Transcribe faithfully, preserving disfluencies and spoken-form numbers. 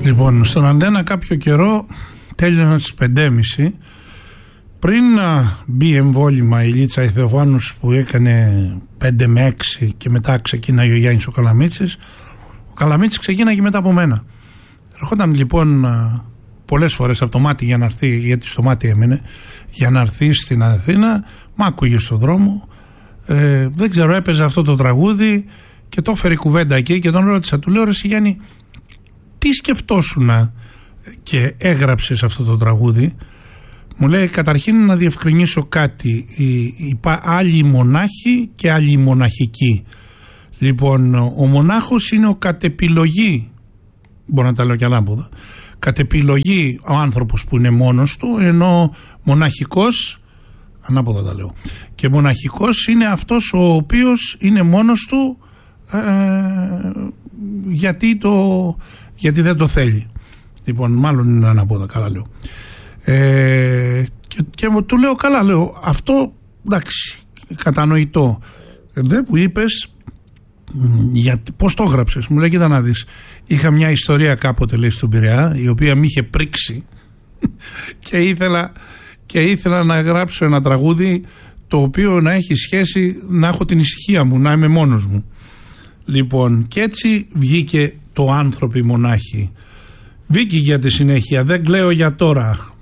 Λοιπόν, στον Αντένα κάποιο καιρό, τέλειωνα στις πέντε και μισή, πριν να μπει εμβόλυμα η Λίτσα η Θεοφάνους που έκανε πέντε με έξι και μετά ξεκίναγε ο Γιάννης ο Καλαμίτσης, ο Καλαμίτσης ξεκίναγε μετά από μένα. Ερχόταν λοιπόν πολλές φορές από το μάτι για να έρθει, γιατί στο μάτι έμενε, για να έρθει στην Αθήνα, μ' άκουγε στον δρόμο, ε, δεν ξέρω, έπαιζε αυτό το τραγούδι και το έφερε κουβέντα εκεί και τον ρώτησα, του λέω, ρε Γιάννη, τι σκεφτόσουνα και έγραψες αυτό το τραγούδι? Μου λέει, καταρχήν να διευκρινίσω κάτι, είπα άλλοι μονάχοι και άλλοι μοναχικοί. Λοιπόν, ο μονάχος είναι ο κατ' επιλογή, μπορώ να τα λέω και ανάποδα, κατ' επιλογή ο άνθρωπος που είναι μόνος του, ενώ μοναχικός, ανάποδα τα λέω, και μοναχικός είναι αυτός ο οποίος είναι μόνος του ε, γιατί, το, γιατί δεν το θέλει. Λοιπόν, μάλλον είναι ανάποδα, καλά λέω. Ε, και, και του λέω, καλά λέω, αυτό εντάξει, κατανοητό. Δεν που είπες, γιατί, πώς το έγραψες? Μου λέει, κοίτα να δεις, είχα μια ιστορία κάποτε, λέει, στον Πειραιά, η οποία με είχε πρίξει και ήθελα, και ήθελα να γράψω ένα τραγούδι το οποίο να έχει σχέση, να έχω την ησυχία μου, να είμαι μόνος μου. Λοιπόν, και έτσι βγήκε το άνθρωποι μονάχοι. Βγήκε για τη συνέχεια, δεν κλαίω για τώρα,